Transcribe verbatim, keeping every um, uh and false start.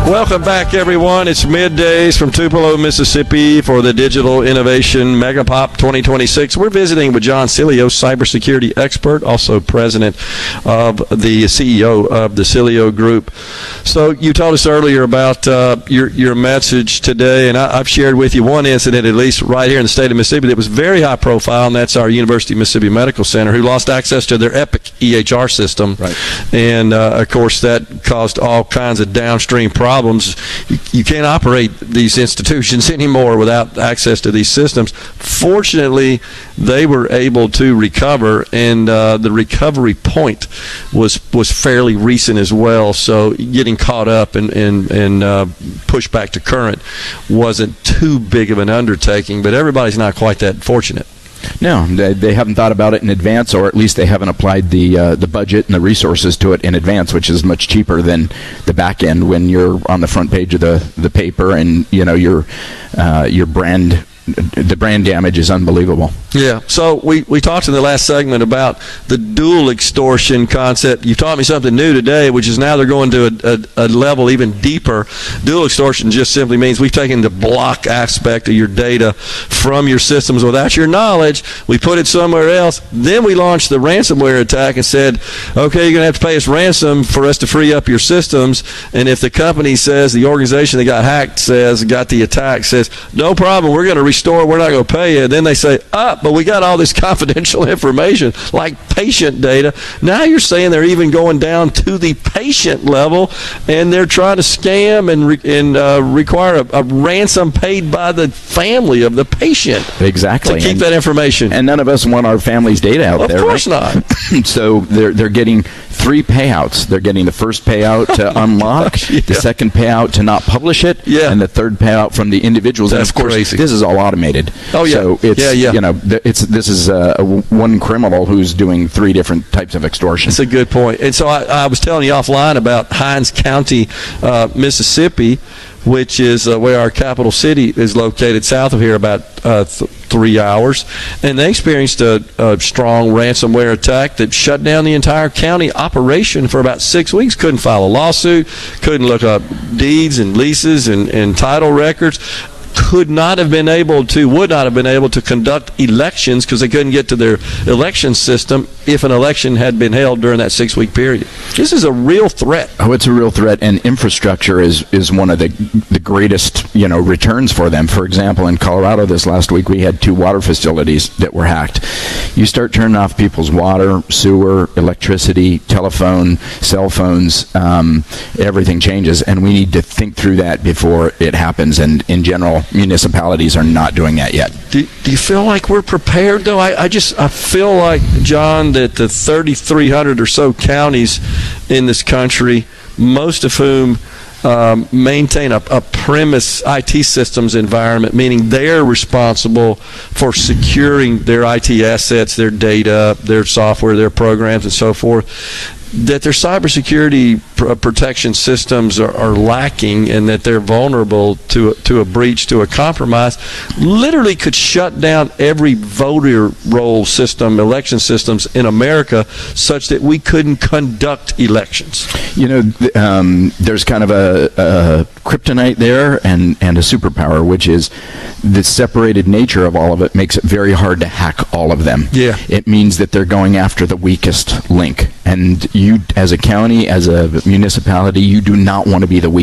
Welcome back, everyone. It's middays from Tupelo, Mississippi for the Digital Innovation Megapop twenty twenty-six. We're visiting with John Cilio, cybersecurity expert, also president of the C E O of the Cilio Group. So you told us earlier about uh, your your message today, and I, I've shared with you one incident, at least right here in the state of Mississippi, that was very high profile, and that's our University of Mississippi Medical Center, who lost access to their Epic E H R system. Right. And, uh, of course, that caused all kinds of downstream problems. Problems. You, you can't operate these institutions anymore without access to these systems. Fortunately, they were able to recover, and uh, the recovery point was was fairly recent as well. So getting caught up and and, and uh, pushed back to current wasn't too big of an undertaking. But everybody's not quite that fortunate. No, they, they haven't thought about it in advance, or at least they haven't applied the uh, the budget and the resources to it in advance, which is much cheaper than the back end when you're on the front page of the, the paper and you know your uh, your brand. The brand damage is unbelievable. Yeah. So we, we talked in the last segment about the dual extortion concept. You taught me something new today, which is now they're going to a, a, a level even deeper. Dual extortion just simply means we've taken the block aspect of your data from your systems without your knowledge. We put it somewhere else. Then we launched the ransomware attack and said, okay, you're going to have to pay us ransom for us to free up your systems. And if the company says, the organization that got hacked says, got the attack says, no problem, we're going to restore, we're not going to pay you. Then they say, ah, but we got all this confidential information, like patient data. Now you're saying they're even going down to the patient level, and they're trying to scam and, re- and uh, require a, a ransom paid by the family of the patient. Exactly. To keep and, that information. And none of us want our family's data out of there, Of course right? not. So they're, they're getting three payouts. They're getting the first payout to unlock, Gosh, yeah. the second payout to not publish it, yeah. and the third payout from the individuals. That's and of course, crazy. This is all automated. Oh yeah, so it's yeah, yeah. you know th- it's this is uh, one criminal who's doing three different types of extortion. That's a good point. And so I, I was telling you offline about Hinds County, uh, Mississippi, which is uh, where our capital city is located, south of here, about uh, th- three hours. And they experienced a, a strong ransomware attack that shut down the entire county operation for about six weeks. Couldn't file a lawsuit, couldn't look up deeds and leases and, and title records. Could not have been able to, would not have been able to conduct elections because they couldn't get to their election system if an election had been held during that six-week period. This is a real threat. Oh, it's a real threat, and infrastructure is, is one of the the greatest you know returns for them. For example, in Colorado this last week, we had two water facilities that were hacked. You start turning off people's water, sewer, electricity, telephone, cell phones, um, everything changes, and we need to think through that before it happens. And in general, municipalities are not doing that yet. Do, do you feel like we're prepared, though? I, I just I feel like, John, that the thirty-three hundred or so counties in this country, most of whom um, maintain a, a premise I T systems environment, meaning they're responsible for securing their I T assets, their data, their software, their programs, and so forth, that their cybersecurity pr- protection systems are, are lacking, and that they're vulnerable to a, to a breach, to a compromise, literally could shut down every voter roll system, election systems in America, such that we couldn't conduct elections. You know, th- um, there's kind of a, a kryptonite there and, and a superpower, which is the separated nature of all of it makes it very hard to hack all of them. Yeah. It means that they're going after the weakest link. And you, as a county, as a municipality, you do not want to be the weakest